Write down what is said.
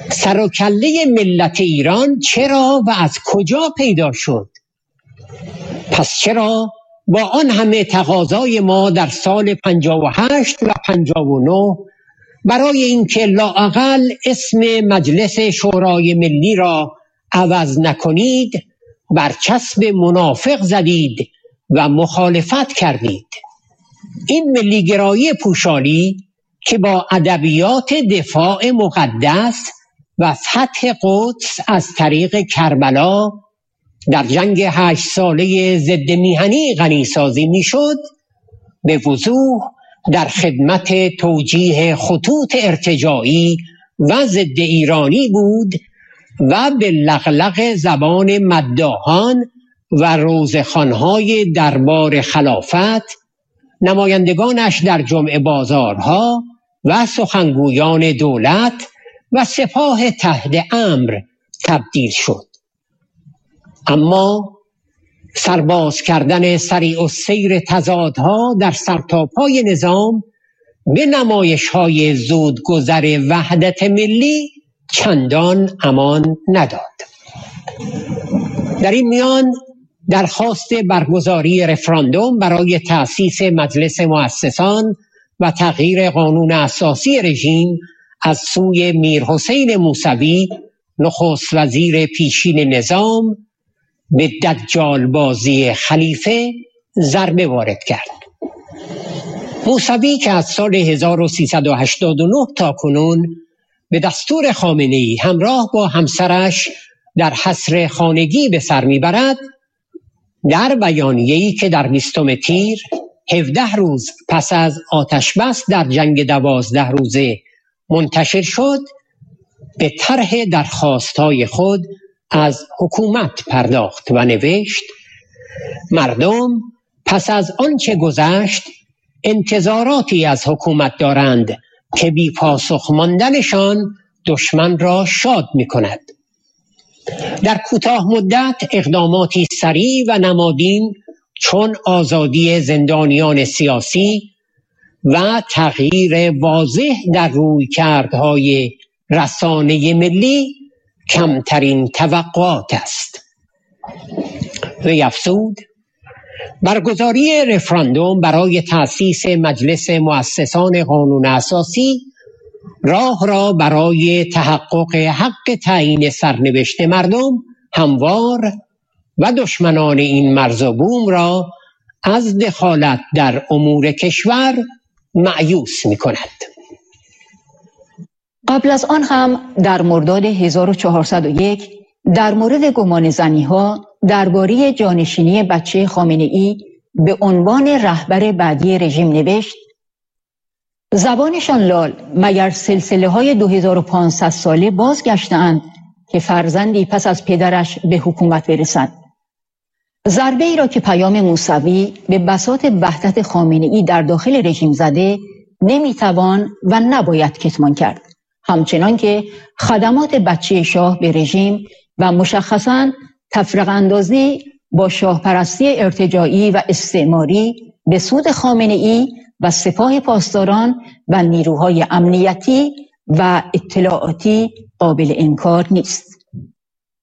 سر و کله ملت ایران چرا و از کجا پیدا شد؟ پس چرا با آن همه تقاضای ما در سال 58 و 59 برای اینکه لااقل اسم مجلس شورای ملی را عوض نکنید برچسب منافق زدید و مخالفت کردید؟ این ملیگرایی پوشالی که با ادبیات دفاع مقدس و فتح قدس از طریق کربلا در جنگ 8 ساله ضد میهنی غنی سازی میشد، به وضوح در خدمت توجیه خطوط ارتجاعی و ضد ایرانی بود و به لغلغ زبان مداحان و روزخوان‌های دربار خلافت، نمایندگانش در جمعه بازارها و سخنگویان دولت و سپاه تحت امر تبدیل شد. اما سرباز کردن سریع السیر تضادها در سرتاپای نظام به نمایش‌های زودگذر وحدت ملی چندان امان نداد. در این میان درخواست برگزاری رفراندوم برای تأسیس مجلس مؤسسان و تغییر قانون اساسی رژیم از سوی میرحسین موسوی، نخست وزیر پیشین نظام، به دجال بازی خلیفه ضربه وارد کرد. موسوی که از سال 1389 تا کنون به دستور خامنه‌ای همراه با همسرش در حصر خانگی به سر میبرد، در بیانیه‌ای که در 20 تیر 17 روز پس از آتشبس در جنگ 12 روزه منتشر شد، به طرح درخواست‌های خود از حکومت پرداخت و نوشت: مردم پس از آنچه گذشت انتظاراتی از حکومت دارند که بی پاسخ ماندنشان دشمن را شاد می کند. در کوتاه مدت اقداماتی سریع و نمادین چون آزادی زندانیان سیاسی و تغییر واضح در رویکردهای رسانه ملی کمترین توقعات است. وی افزود: برگزاری رفراندوم برای تأسیس مجلس مؤسسان قانون اساسی راه را برای تحقق حق تعیین سرنوشت مردم هموار و دشمنان این مرز و بوم را از دخالت در امور کشور مأیوس می کند. قبل از آن هم در مرداد 1401 در مورد گمان زنی‌ها درباره جانشینی بچه خامنه‌ای به عنوان رهبر بعدی رژیم نوشت: زبانشان لال مگر سلسله‌های 2500 ساله بازگشتند که فرزندی پس از پدرش به حکومت برسد. ضربه ای را که پیام موسوی به بساط وحدت خامنه‌ای در داخل رژیم زده نمیتوان و نباید کتمان کرد، همچنان که خدمات بچه شاه به رژیم و مشخصاً تفرقه اندازی با شاه پرستی ارتجاعی و استعماری به سود خامنه‌ای و سپاه پاسداران و نیروهای امنیتی و اطلاعاتی قابل انکار نیست.